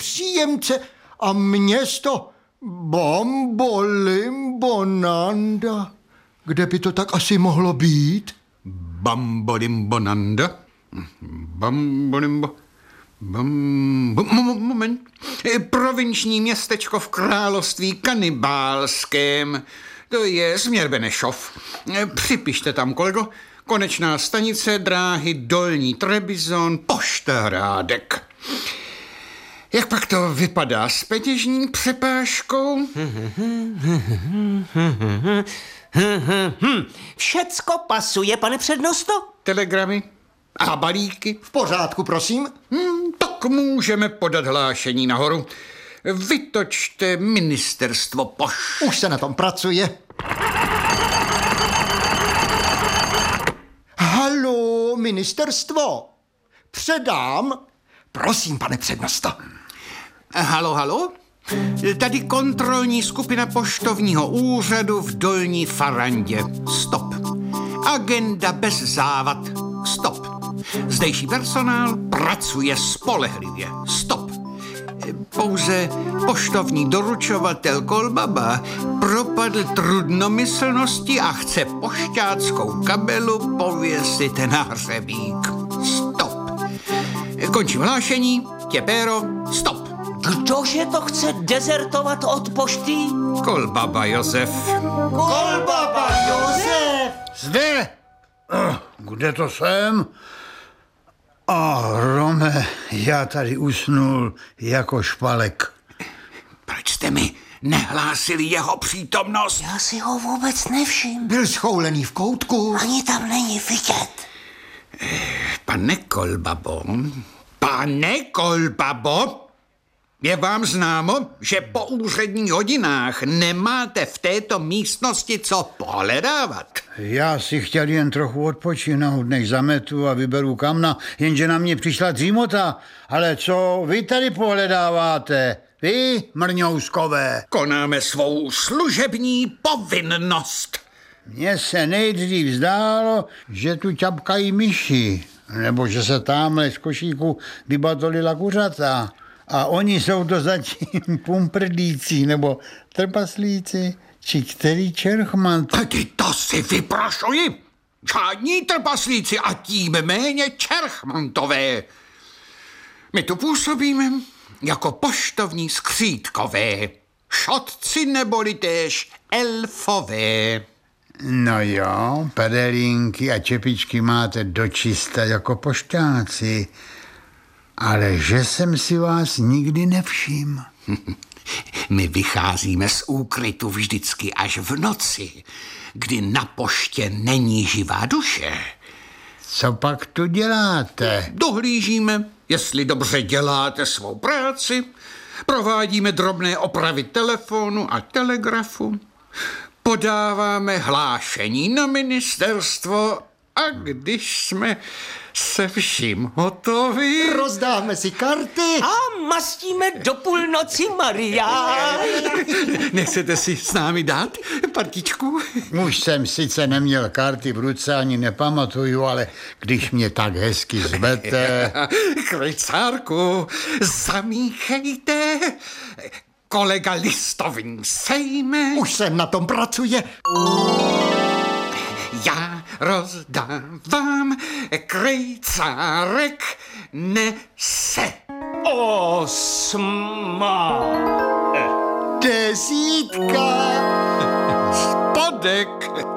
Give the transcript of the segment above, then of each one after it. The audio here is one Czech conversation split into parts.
příjemce a město Bambolimbonanda. Kde by to tak asi mohlo být? Bambolimbonanda? Moment. Provinční městečko v království kanibálském. To je směr Benešov. Připište tam, kolego. Konečná stanice dráhy Dolní Trebizond, pošta Hrádek. Jak pak to vypadá s peněžní přepážkou? Všecko pasuje, pane přednosto? Telegramy a balíky? V pořádku, prosím. Tak můžeme podat hlášení nahoru. Vytočte ministerstvo pošt. Už se na tom pracuje. Haló, ministerstvo. Předám. Prosím, pane přednosto. Halo? Tady kontrolní skupina poštovního úřadu v Dolní Farandě. Stop. Agenda bez závad. Stop. Zdejší personál pracuje spolehlivě. Stop. Pouze poštovní doručovatel Kolbaba propadl trudnomyslnosti a chce pošťáckou kabelu pověsit na hřebík. Stop. Končím hlášení. Těpéro. Stop. Kdože to chce dezertovat od pošty? Kolbaba Josef. Kolbaba Josef! Zde! Kde to jsem? Rome, já tady usnul jako špalek. Proč jste mi nehlásili jeho přítomnost? Já si ho vůbec nevšiml. Byl schoulený v koutku. Ani tam není vidět. Pane Kolbabo, je vám známo, že po úředních hodinách nemáte v této místnosti co pohledávat? Já si chtěl jen trochu odpočinout, než zametu a vyberu kamna, jenže na mě přišla dřímota. Ale co vy tady pohledáváte? Vy, mrňouskové? Konáme svou služební povinnost. Mně se nejdřív zdálo, že tu ťapkají myši, nebo že se tamhle z košíku vybatolila kuřata. A oni jsou to zatím pumprdíci, nebo trpaslíci, či který čerchmant. Tedy to si vyprašuji. Žádní trpaslíci a tím méně čerchmantové. My tu působíme jako poštovní skřítkové, šotci neboli též elfové. No jo, pedelinky a čepičky máte dočista jako pošťáci, ale že jsem si vás nikdy nevšiml. My vycházíme z úkrytu vždycky až v noci, kdy na poště není živá duše. Co pak tu děláte? Dohlížíme, jestli dobře děláte svou práci, provádíme drobné opravy telefonu a telegrafu, podáváme hlášení na ministerstvo a když jsme se vším hotovi... Rozdáme si karty. A mastíme do půlnoci, Maria. Nechcete si s námi dát partičku? Už jsem sice neměl karty v ruce, ani nepamatuju, ale když mě tak hezky zvete... Krejcárku, zamíchejte. Kolega listovým sejme. Už se na tom pracuje. Já rozdávám, krejcárek nese. 8. Desítka. Spodek.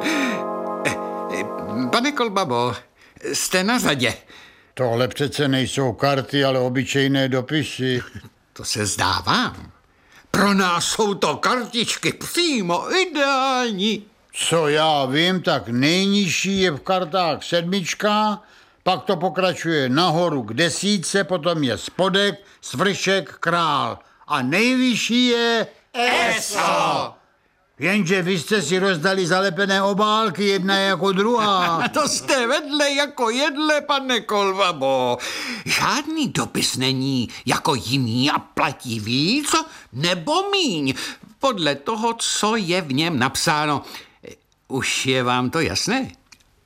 Pane Kolbabo, jste na řadě. Tohle přece nejsou karty, ale obyčejné dopisy. To se zdá vám. Pro nás jsou to kartičky přímo ideální. Co já vím, tak nejnižší je v kartách 7, pak to pokračuje nahoru k 10, potom je spodek, svršek, král. A nejvyšší je... ESO. Jenže vy jste si rozdali zalepené obálky, jedna jako druhá. To jste vedle jako jedle, pane Kolbabo. Žádný dopis není jako jiný a platí víc nebo míň. Podle toho, co je v něm napsáno. Už je vám to jasné?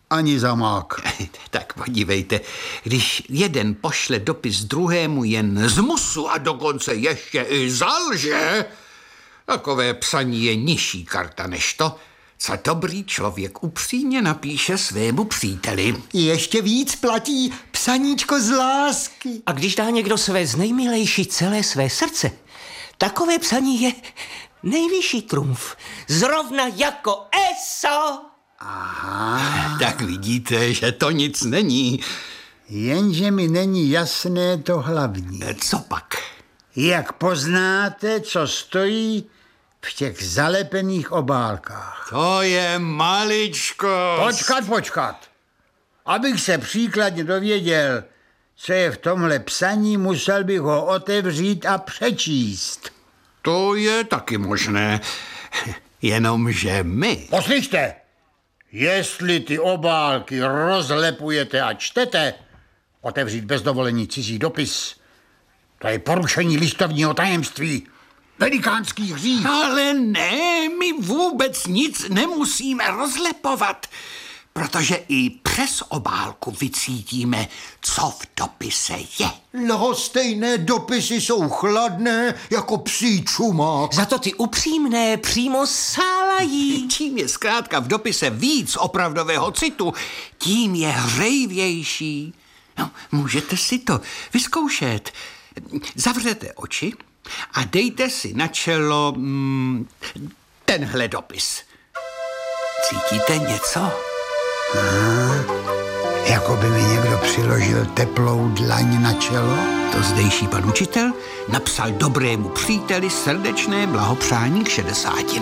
ani zamák. Tak podívejte, když jeden pošle dopis druhému jen z musu a dokonce ještě i zalže, takové psaní je nižší karta než to, co dobrý člověk upřímně napíše svému příteli. Ještě víc platí psaníčko z lásky. A když dá někdo své znejmilejší celé své srdce, takové psaní je nejvyšší trumf. Zrovna jako ESO. Tak vidíte, že to nic není. Jenže mi není jasné to hlavní. Co pak? Jak poznáte, co stojí v těch zalepených obálkách? To je maličko. Počkat. Abych se příkladně dověděl, co je v tomhle psaní, musel bych ho otevřít a přečíst. To je taky možné. Jenomže my... Poslyšte, jestli ty obálky rozlepujete a čtete, otevřít bez dovolení cizí dopis, to je porušení listovního tajemství. Velikánský hřích. Ale ne, my vůbec nic nemusíme rozlepovat, protože i přes obálku vycítíme, co v dopise je. Lhostejné dopisy jsou chladné jako psí čumák. Za to ty upřímné přímo sálají. Čím je zkrátka v dopise víc opravdového citu, tím je hřejivější. No, můžete si to vyzkoušet. Zavřete oči a dejte si na čelo tenhle dopis. Cítíte něco? Jako by mi někdo přiložil teplou dlaň na čelo? To zdejší pan učitel napsal dobrému příteli srdečné blahopřání k 60.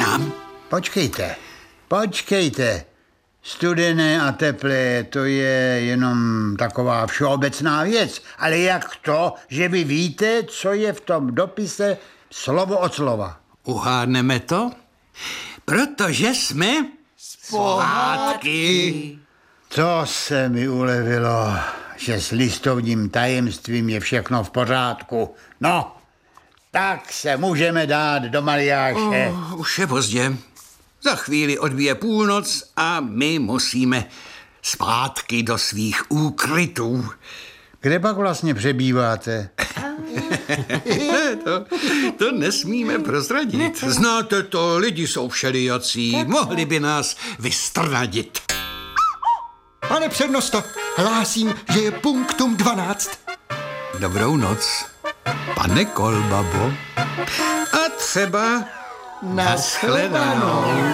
Počkejte. Studené a teplé, to je jenom taková všeobecná věc. Ale jak to, že vy víte, co je v tom dopise slovo od slova? Uhádneme to? Protože jsme pohádky. To se mi ulevilo, že s listovním tajemstvím je všechno v pořádku. No, tak se můžeme dát do mariáše. Už je pozdě. Za chvíli odbije půlnoc a my musíme zpátky do svých úkrytů. Kde pak vlastně přebýváte? To nesmíme prozradit. Znáte to, lidi jsou všelijací, mohli by nás vystrnadit. Pane přednosto, hlásím, že je punktum 12. Dobrou noc, pane Kolbabo. A třeba nashledanou.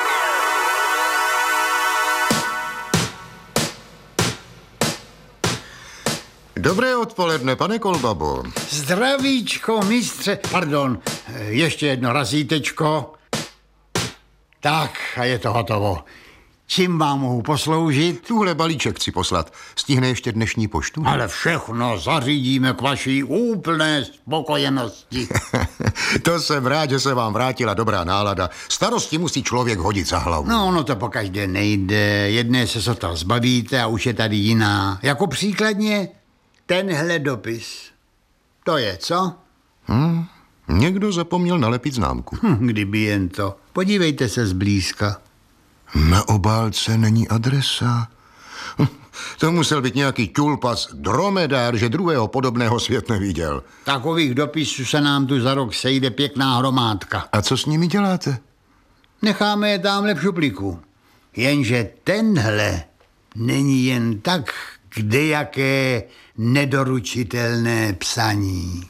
Dobré odpoledne, pane Kolbabo. Zdravíčko, mistře. Pardon, ještě jedno razítečko. Tak, a je to hotovo. Čím vám mohu posloužit? Tuhle balíček chci poslat. Stihne ještě dnešní poštu? Ale všechno zařídíme k vaší úplné spokojenosti. To jsem rád, že se vám vrátila dobrá nálada. Starosti musí člověk hodit za hlavu. No, ono to pokaždé nejde. Jedné se sotva zbavíte a už je tady jiná. Jako příkladně tenhle dopis. To je, co? Někdo zapomněl nalepit známku. Kdyby jen to. Podívejte se zblízka. Na obálce není adresa. To musel být nějaký tulpas, dromedár, že druhého podobného svět neviděl. Takových dopisů se nám tu za rok sejde pěkná hromádka. A co s nimi děláte? Necháme je tamhle v šuplíku. Jenže tenhle není jen tak kdejaké nedoručitelné psaní.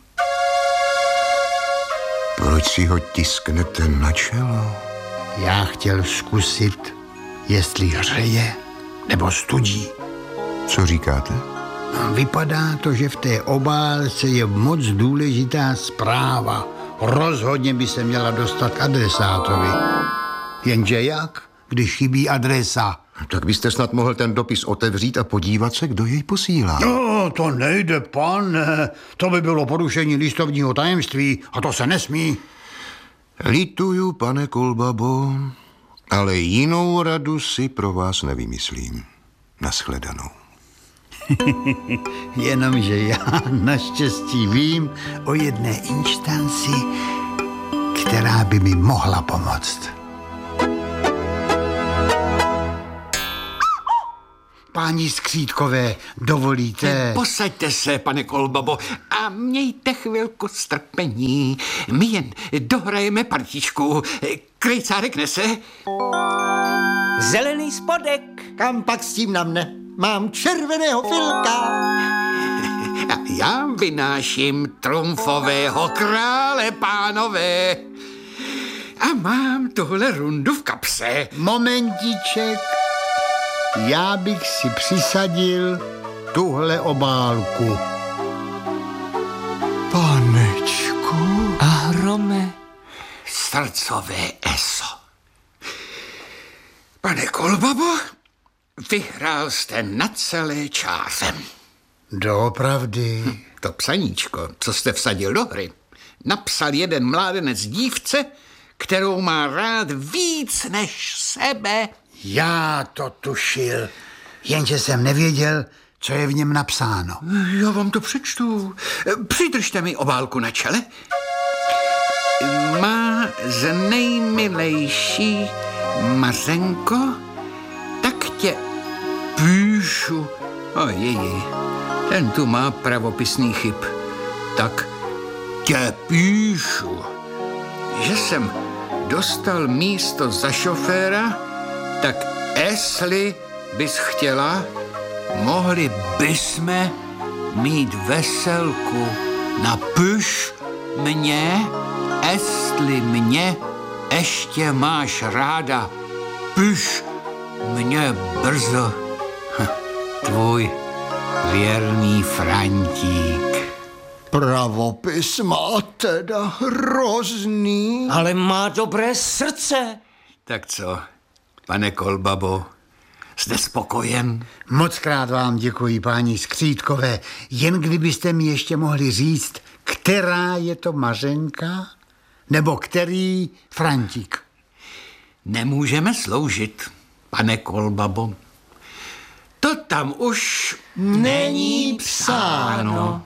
Proč si ho tisknete na čelo? Já chtěl zkusit, jestli hřeje nebo studí. Co říkáte? Vypadá to, že v té obálce je moc důležitá zpráva. Rozhodně by se měla dostat k adresátovi. Jenže jak, když chybí adresa? Tak byste snad mohl ten dopis otevřít a podívat se, kdo jej posílá. No, to nejde, pane. To by bylo porušení listovního tajemství a to se nesmí. Lituju, pane Kolbabo, ale jinou radu si pro vás nevymyslím. Nashledanou. Jenomže já naštěstí vím o jedné instanci, která by mi mohla pomoct. Páni Skřítkové, dovolíte? Posaďte se, pane Kolbabo, a mějte chvilku strpení. My jen dohrajeme partičku. Krejcárek nese? Zelený spodek. Kam pak s tím na mne? Mám červeného filka. A já vynáším trumfového krále, pánové. A mám tuhle rundu v kapse. Momentiček. Já bych si přisadil tuhle obálku. Panečku. A Hrome. Srdcové eso. Pane Kolbabo, vyhrál jste na celé čáře. Doopravdy. To psaníčko, co jste vsadil do hry, napsal jeden mládenec dívce, kterou má rád víc než sebe. Já to tušil, jenže jsem nevěděl, co je v něm napsáno. Já vám to přečtu. Přidržte mi obálku na čele. Má z nejmilejší Mařenko, tak tě píšu. Ojeji, ten tu má pravopisný chyb. Tak tě píšu, že jsem dostal místo za šoféra, tak jestli bys chtěla, mohli bysme mít veselku. Napiš mě, jestli mě ještě máš ráda. Piš mě brzo. Tvůj věrný Frantík. Pravopis má teda hrozný. Ale má dobré srdce. Tak co, pane Kolbabo, jste spokojen? Mockrát vám děkuji, páni Skřítkové. Jen kdybyste mi ještě mohli říct, která je to Mařenka, nebo který Frantík. Nemůžeme sloužit, pane Kolbabo. To tam už Není psáno.